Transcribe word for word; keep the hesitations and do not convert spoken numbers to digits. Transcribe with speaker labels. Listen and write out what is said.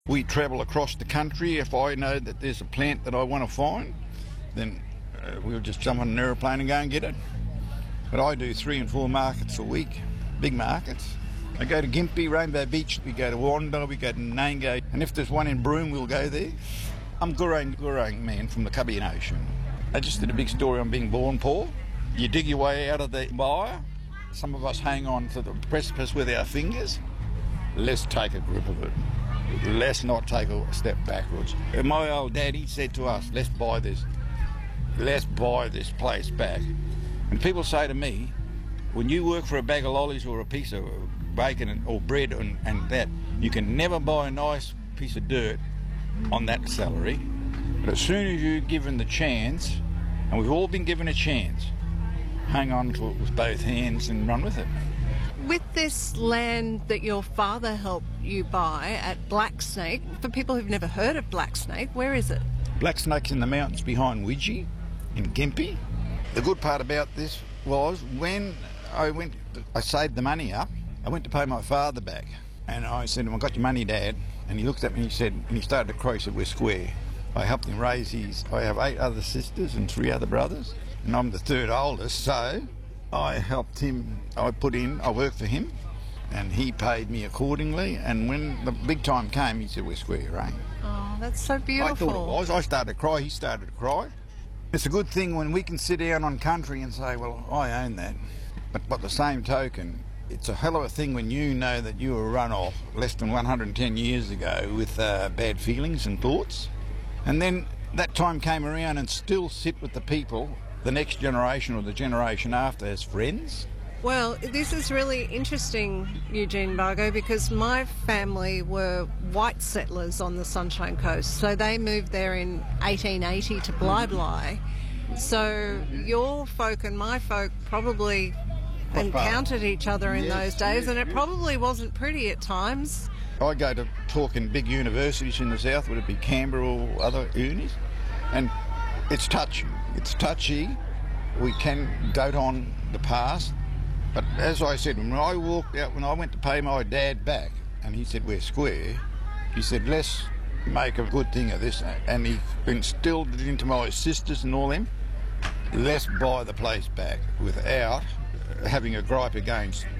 Speaker 1: We travel across the country. If I know that there's a plant that I want to find, then uh, we'll just jump on an aeroplane and go and get it. But I do three and four markets a week, big markets. I go to Gympie, Rainbow Beach, we go to Wanda, we go to Nango, and if there's one in Broome, we'll go there. I'm Gurrang Gurrang man from the Cubbian Ocean. I just did a big story on being born poor. You dig your way out of the mire. Some of us hang on to the precipice with our fingers. Let's take a grip of it. Let's not take a step backwards. And my old daddy said to us, let's buy this. Let's buy this place back. And people say to me, when you work for a bag of lollies or a piece of bacon or bread and, and that, you can never buy a nice piece of dirt on that salary. But as soon as you're given the chance, and we've all been given a chance, hang on to it with both hands and run with it.
Speaker 2: With this land that your father helped you buy at Black Snake, for people who've never heard of Black Snake, where is it?
Speaker 1: Black Snake's in the mountains behind Widgie in Gympie. The good part about this was when I went, I saved the money up, I went to pay my father back. And I said to him, I got your money, Dad. And he looked at me and he said, and he started to cry, he said, we're square. I helped him raise his, I have eight other sisters and three other brothers, and I'm the third oldest, so I helped him, I put in, I worked for him, and he paid me accordingly, and when the big time came, he said, we're square, eh?
Speaker 2: Oh, that's so beautiful.
Speaker 1: I thought it was. I started to cry, he started to cry. It's a good thing when we can sit down on country and say, well, I own that. But by the same token, it's a hell of a thing when you know that you were run off less than one hundred ten years ago with uh, bad feelings and thoughts. And then that time came around and still sit with the people, the next generation or the generation after, as friends.
Speaker 2: Well, this is really interesting, Eugene Bargo, because my family were white settlers on the Sunshine Coast. So they moved there in eighteen eighty to Bli Bli. So your folk and my folk probably encountered each other in
Speaker 1: yes,
Speaker 2: those days,
Speaker 1: yes,
Speaker 2: and it
Speaker 1: yes.
Speaker 2: probably wasn't pretty at times.
Speaker 1: I go to talk in big universities in the south, would it be Canberra or other unis, and it's touchy. It's touchy. We can dote on the past, but as I said, when I walked out, when I went to pay my dad back, and he said, we're square, he said, let's make a good thing of this, and he instilled it into my sisters and all them, let's buy the place back without having a gripe against